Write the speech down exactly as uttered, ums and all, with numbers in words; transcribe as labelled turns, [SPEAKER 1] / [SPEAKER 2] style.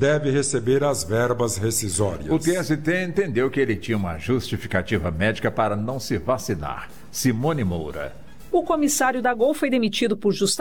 [SPEAKER 1] deve receber as verbas rescisórias.
[SPEAKER 2] O T S T entendeu que ele tinha uma justificativa médica para não se vacinar. Simone Moura.
[SPEAKER 3] O comissário da Gol foi demitido por justa